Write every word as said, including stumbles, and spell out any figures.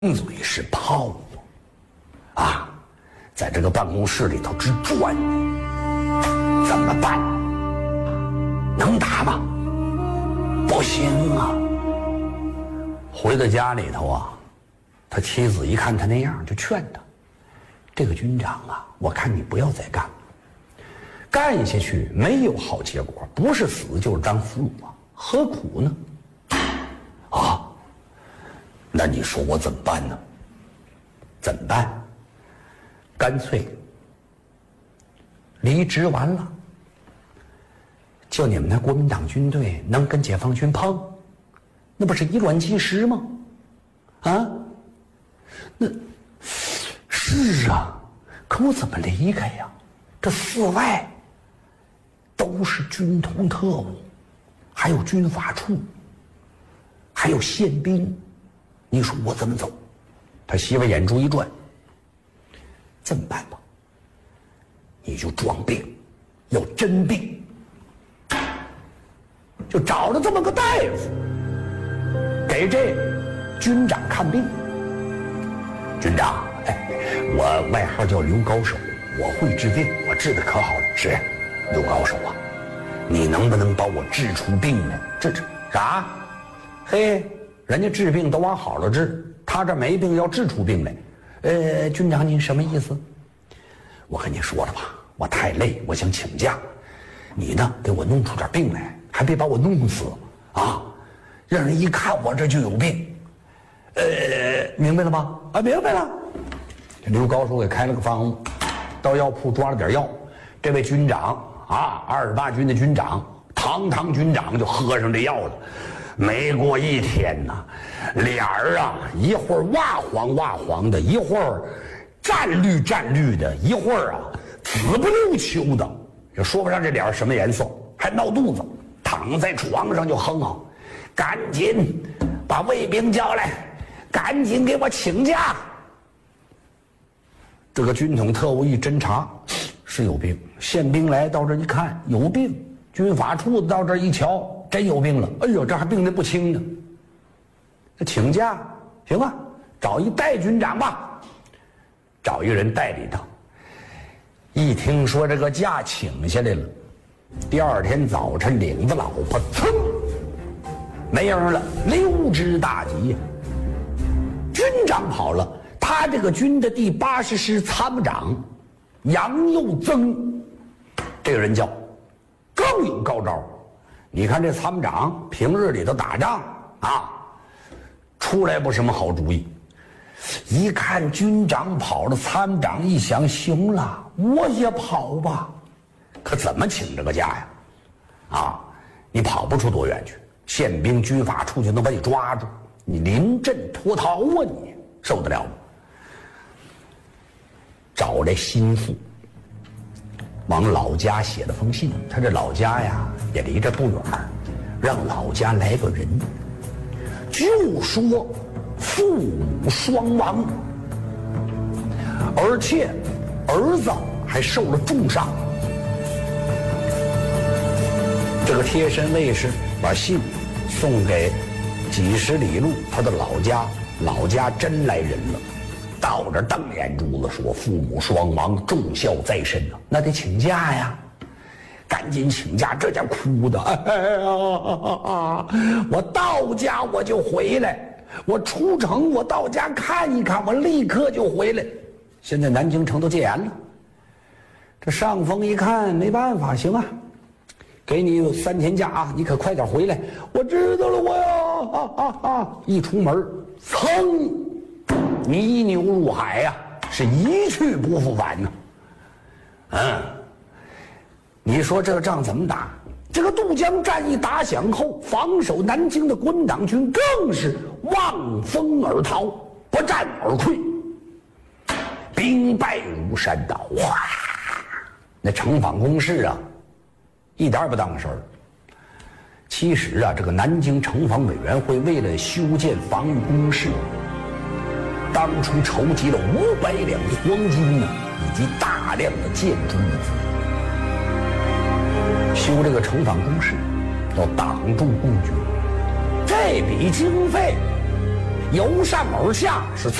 嘴是炮啊，在这个办公室里头直转，怎么办？能打吗？不行啊！回到家里头啊，他妻子一看他那样，就劝他：“这个军长啊，我看你不要再干了，干下去没有好结果，不是死就是当俘虏啊，何苦呢？”啊！那你说我怎么办呢？怎么办？干脆离职完了，就你们那国民党军队能跟解放军碰，那不是以卵击石吗？啊？那是啊，可我怎么离开呀？这四外都是军统特务，还有军法处，还有宪兵。你说我怎么走？他媳妇眼珠一转，这么办吧，你就装病，要真病，就找了这么个大夫，给这军长看病。军长，哎，我外号叫刘高手，我会治病，我治的可好了。是，刘高手啊，你能不能把我治出病来？治治啥？嘿。人家治病都往好了治，他这没病要治出病来。呃，军长您什么意思？我跟你说了吧，我太累，我想请假。你呢，给我弄出点病来，还别把我弄死啊！让人一看我这就有病。呃，明白了吗？啊，明白了。这刘高手给开了个方子，到药铺抓了点药。这位军长啊，二十八军的军长，堂堂军长就喝上这药了。没过一天呐，脸儿啊，一会儿蜡黄蜡黄的，一会儿湛绿湛绿的，一会儿啊紫不溜秋的，也说不上这脸儿什么颜色，还闹肚子，躺在床上就哼啊，赶紧把卫兵叫来，赶紧给我请假。这个军统特务一侦查，是有病，宪兵来到这一看有病，军法处的到这一瞧。真有病了，哎呦，这还病得不轻呢。那请假行吧，找一代军长吧，找一个人代理他。一听说这个假请下来了，第二天早晨领着老婆，噌，没影了，溜之大吉呀。军长跑了，他这个军的第八十师参谋长杨又增，这个人叫更有高招。你看这参谋长平日里头打仗啊，出来不什么好主意。一看军长跑了，参谋长一想，行了，我也跑吧。可怎么请这个假呀？啊，你跑不出多远去，宪兵军法处就能把你抓住，你临阵脱逃啊，你受得了吗？找这心腹。往老家写了封信，他这老家呀也离这不远，让老家来个人，就说父母双亡，而且儿子还受了重伤。这个贴身卫士把信送给几十里路他的老家，老家真来人了。到这瞪眼珠子说：“父母双亡，重孝在身啊，那得请假呀！赶紧请假！”这家哭的，哎呀，我到家我就回来，我出城我到家看一看，我立刻就回来。现在南京城都戒严了，这上峰一看没办法，行啊，给你三天假啊，你可快点回来。我知道了，我呀，啊啊啊！一出门，噌。泥牛入海呀、啊，是一去不复返呢。嗯，你说这个仗怎么打？这个渡江战役打响后，防守南京的国民党军更是望风而逃，不战而溃，兵败如山倒。哇，那城防工事啊，一点也不当事儿。其实啊，这个南京城防委员会为了修建防御工事，当初筹集了五百两黄金呢，以及大量的建筑物资，修这个城防工事，要挡住共军。这笔经费由上而下是